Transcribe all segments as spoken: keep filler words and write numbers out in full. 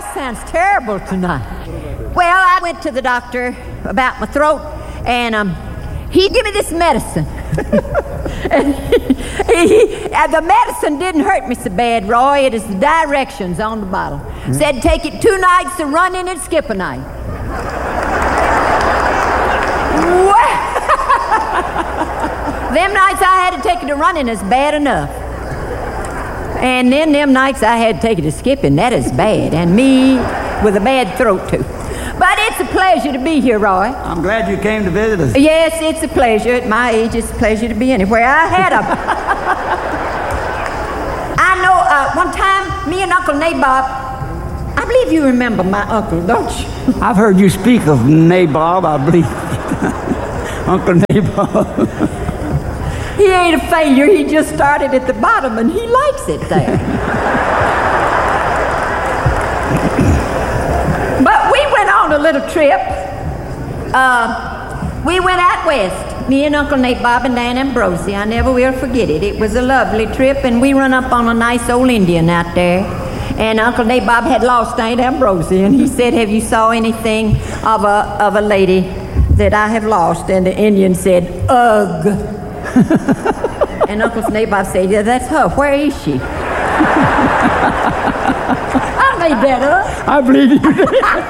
voice sounds terrible tonight. Well, I went to the doctor about my throat, and um, he gave me this medicine. and he, he, uh, the medicine didn't hurt me so bad, Roy. It is the directions on the bottle. Mm-hmm. Said take it two nights to run in and skip a night. Them nights I had to take it to running is bad enough. And then them nights I had to take it to skipping, that is bad. And me with a bad throat, too. But it's a pleasure to be here, Roy. I'm glad you came to visit us. Yes, it's a pleasure. At my age, it's a pleasure to be anywhere. I had a... I know uh, one time, me and Uncle Nabob, I believe you remember my uncle, don't you? I've heard you speak of Nabob, I believe. Uncle Nabob. He ain't a failure. He just started at the bottom, and he likes it there. But we went on a little trip. Uh, we went out west, me and Uncle Nabob and Dan Ambrosi. I never will forget it. It was a lovely trip, and we run up on a nice old Indian out there. And Uncle Nabob had lost Aunt Ambrosi, and he said, have you saw anything of a, of a lady that I have lost? And the Indian said, ugh. And Uncle Nabob said, yeah, that's her. Where is she? I made that up. I believe you did.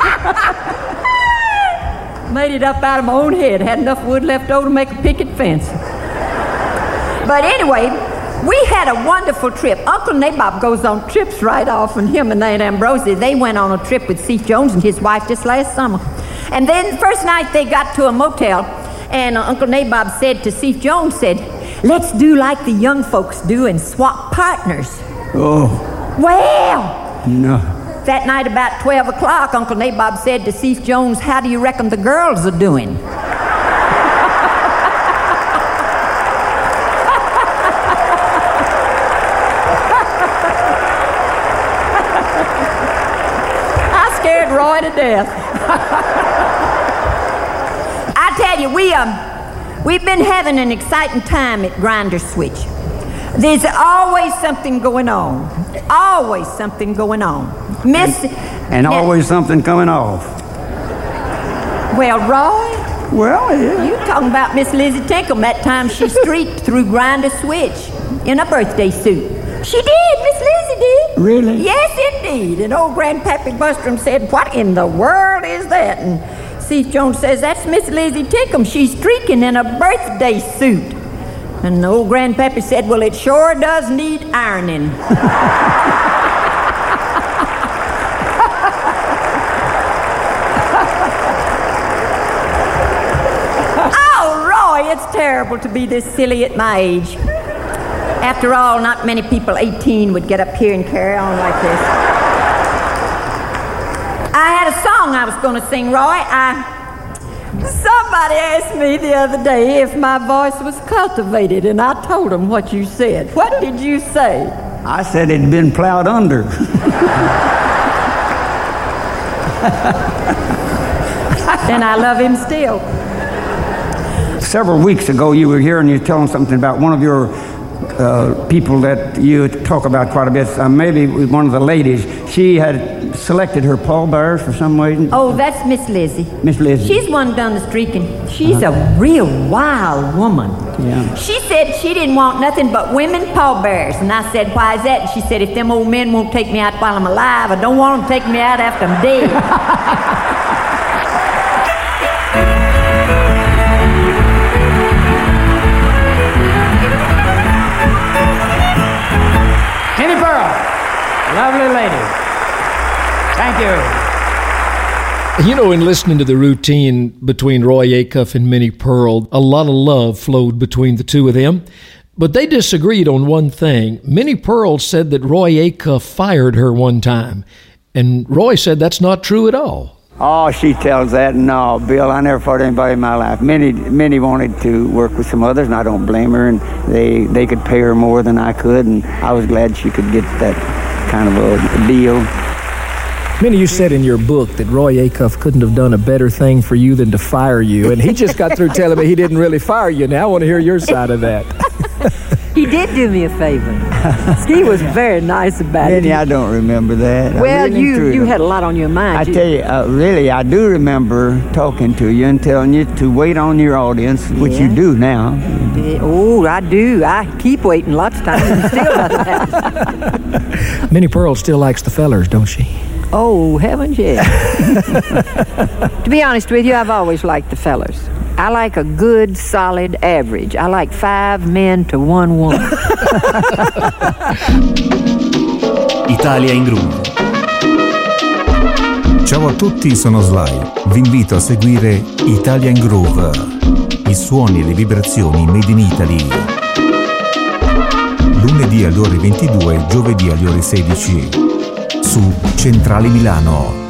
Made it up out of my own head. Had enough wood left over to make a picket fence. But anyway, we had a wonderful trip. Uncle Nabob goes on trips right off, and him and Aunt Ambrosi, they went on a trip with Seif Jones and his wife just last summer. And then the first night they got to a motel, and uh, Uncle Nabob said to Seif Jones, said, let's do like the young folks do and swap partners. Oh. Well. No. That night about twelve o'clock, Uncle Nabob said to Seif Jones, how do you reckon the girls are doing? I scared Roy to death. I tell you, we, um, we've been having an exciting time at Grinder Switch. There's always something going on. Always something going on. Miss... And, and now, always something coming off. Well, Roy... Well, yeah. You talking about Miss Lizzie Tinkle that time she streaked through Grinder Switch in a birthday suit. She did, Miss Lizzie did. Really? Yes, indeed. And old Grandpappy Bustrum said, what in the world is that? And Seif Jones says, that's Miss Lizzie Tinkle. She's streaking in a birthday suit. And old Grandpappy said, well, it sure does need ironing. Oh, Roy, it's terrible to be this silly at my age. After all, not many people eighteen would get up here and carry on like this. I had a song I was going to sing, Roy. I... Somebody asked me the other day if my voice was cultivated, and I told them what you said. What did you say? I said it'd been plowed under. And I love him still. Several weeks ago, you were here and you were telling something about one of your uh, people that you talk about quite a bit. Uh, maybe one of the ladies. She had selected her pallbearers for some reason. Oh, that's Miss Lizzie. Miss Lizzie. She's one done the streaking. She's uh-huh. a real wild woman. Yeah. She said she didn't want nothing but women pallbearers. And I said, why is that? And she said, if them old men won't take me out while I'm alive, I don't want them to take me out after I'm dead. Minnie Pearl, lovely lady. Thank you. You know, in listening to the routine between Roy Acuff and Minnie Pearl, a lot of love flowed between the two of them. But they disagreed on one thing. Minnie Pearl said that Roy Acuff fired her one time. And Roy said that's not true at all. Oh, she tells that. No, Bill, I never fought anybody in my life. Minnie, Minnie wanted to work with some others, and I don't blame her. And they, they could pay her more than I could, and I was glad she could get that kind of a deal. Minnie, you said in your book that Roy Acuff couldn't have done a better thing for you than to fire you, and he just got through telling me he didn't really fire you. Now I want to hear your side of that. He did do me a favor. He was very nice about Minnie, it. I don't remember that. Well, really you truly you don't. had a lot on your mind. I You- tell you, uh, really, I do remember talking to you and telling you to wait on your audience, which you Yeah. do now. Yeah, oh, I do. I keep waiting lots of times and still doesn't happen. Minnie Pearl still likes the fellers, don't she? Oh, heavens, yes. To be honest with you, I've always liked the fellers. I like a good, solid average. I like five men to one woman. Italia in Groove. Ciao a tutti, sono Sly. Vi invito a seguire Italia in Groove, i suoni e le vibrazioni made in Italy. Lunedì alle ore ventidue, giovedì alle ore sedici su Centrale Milano.